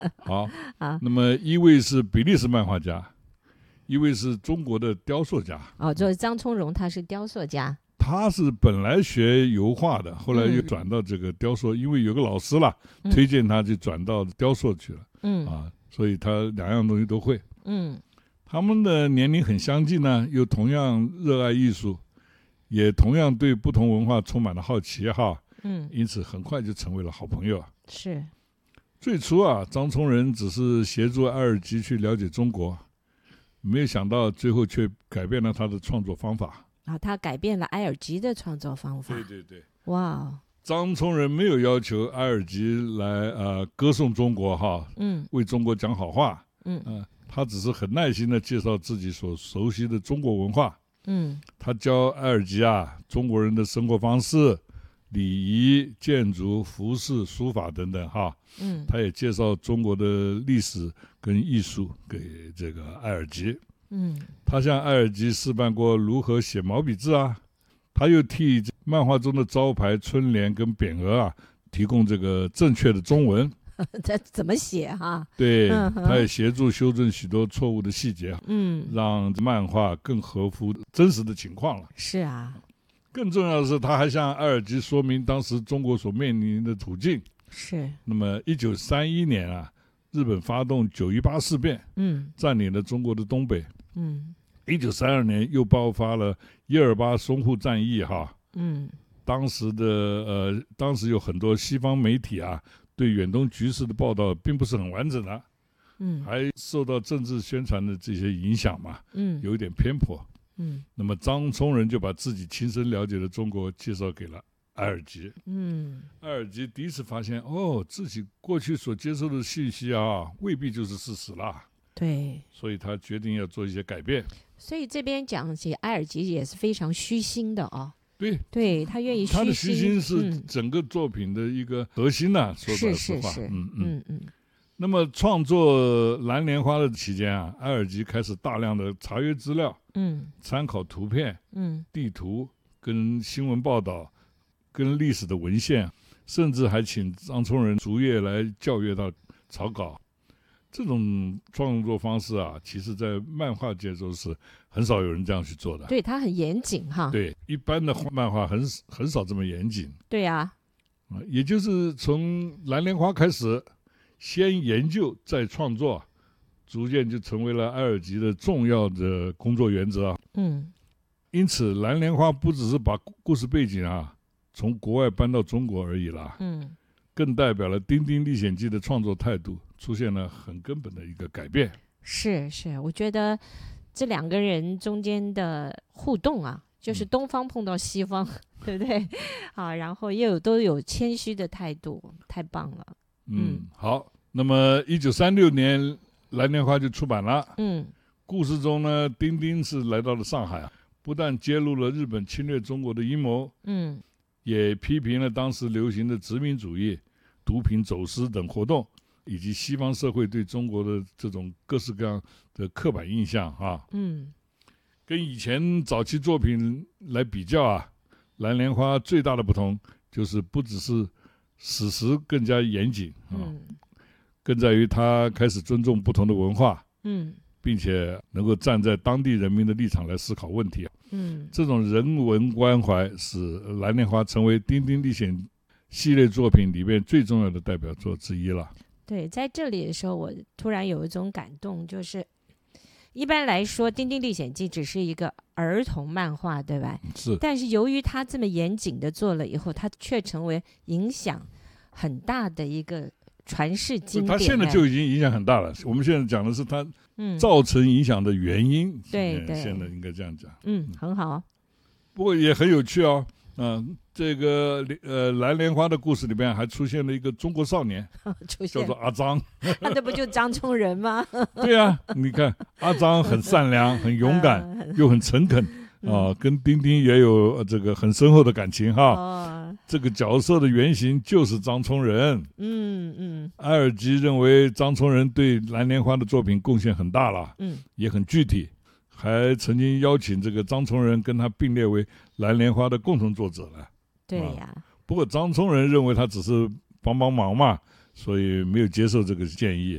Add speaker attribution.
Speaker 1: 好，
Speaker 2: 啊，
Speaker 1: 那么一位是比利时漫画家，一位是中国的雕塑家。
Speaker 2: 就是张聪荣，他是雕塑家。
Speaker 1: 他是本来学油画的，后来又转到这个雕塑，因为有个老师啦，推荐他就转到雕塑去了。所以他两样东西都会。他们的年龄很相近呢，又同样热爱艺术，也同样对不同文化充满了好奇哈。因此很快就成为了好朋友。
Speaker 2: 是。
Speaker 1: 最初张聪仁只是协助埃尔吉去了解中国，没有想到最后却改变了他的创作方法。
Speaker 2: 他改变了埃尔吉的创作方法。
Speaker 1: 对。
Speaker 2: 哇。
Speaker 1: 张聪仁没有要求埃尔吉来歌颂中国哈，为中国讲好话。他只是很耐心的介绍自己所熟悉的中国文化。他教埃尔吉中国人的生活方式、礼仪、建筑、服饰、书法等等哈。他也介绍中国的历史跟艺术给这个埃尔吉。他向埃尔吉示范过如何写毛笔字他又替漫画中的招牌、春联跟匾额提供这个正确的中文。
Speaker 2: 这怎么写
Speaker 1: 对，他也协助修正许多错误的细节。让漫画更合乎真实的情况了。
Speaker 2: 是啊。
Speaker 1: 更重要的是，他还向埃尔吉说明当时中国所面临的处境。
Speaker 2: 是。
Speaker 1: 那么1931年日本发动9·18事变，占领了中国的东北。1932年又爆发了1·28淞沪战役当时有很多西方媒体对远东局势的报道并不是很完整的，还受到政治宣传的这些影响嘛，有一点偏颇。那么张聪仁就把自己亲身了解的中国介绍给了埃尔吉。埃尔吉第一次发现自己过去所接受的信息未必就是事实啦。
Speaker 2: 对。所
Speaker 1: 以他决定要做一些改变。
Speaker 2: 所以这边讲起埃尔吉也是非常虚心的
Speaker 1: 对，
Speaker 2: 他愿意虚心。
Speaker 1: 他的虚心是整个作品的一个核心说实话。
Speaker 2: 是。
Speaker 1: 那么创作《蓝莲花》的期间埃尔吉开始大量的查阅资料，参考图片、地图跟新闻报道跟历史的文献，甚至还请张聪仁逐页来校阅到草稿。这种创作方式其实在漫画界中是很少有人这样去做的。
Speaker 2: 对，他很严谨
Speaker 1: 对，一般的漫画很少这么严谨。
Speaker 2: 对
Speaker 1: 也就是从蓝莲花开始，先研究再创作，逐渐就成为了埃尔吉的重要的工作原则。因此蓝莲花不只是把故事背景从国外搬到中国而已啦。更代表了《丁丁历险记》的创作态度出现了很根本的一个改变。
Speaker 2: 是，我觉得这两个人中间的互动就是东方碰到西方，对不对？然后都有谦虚的态度，太棒了。
Speaker 1: 好，那么1936年蓝莲花就出版了。故事中呢，丁丁是来到了上海不但揭露了日本侵略中国的阴谋，也批评了当时流行的殖民主义、毒品走私等活动，以及西方社会对中国的这种各式各样的刻板印象跟以前早期作品来比较蓝莲花最大的不同就是不只是史实更加严谨更在于他开始尊重不同的文化，并且能够站在当地人民的立场来思考问题。这种人文关怀使蓝莲花成为《丁丁历险》系列作品里面最重要的代表作之一了。
Speaker 2: 对，在这里的时候我突然有一种感动，就是一般来说《丁丁历险记》只是一个儿童漫画，对吧？
Speaker 1: 是。
Speaker 2: 但是由于他这么严谨的做了以后，他却成为影响很大的一个传世经典。
Speaker 1: 他现在就已经影响很大了，我们现在讲的是他造成影响的原因。
Speaker 2: 对，
Speaker 1: 现在应该这样讲。
Speaker 2: 很好。
Speaker 1: 不过也很有趣这个蓝莲花的故事里面还出现了一个中国少年叫做阿张。
Speaker 2: 那不就张聪仁吗？
Speaker 1: 对你看阿张很善良很勇敢又很诚恳跟丁丁也有这个很深厚的感情这个角色的原型就是张聪仁。埃尔吉认为张聪仁对蓝莲花的作品贡献很大了，也很具体，还曾经邀请这个张聪仁跟他并列为蓝莲花的共同作者了。
Speaker 2: 对呀。
Speaker 1: 不过张聪仁认为他只是帮忙嘛，所以没有接受这个建议。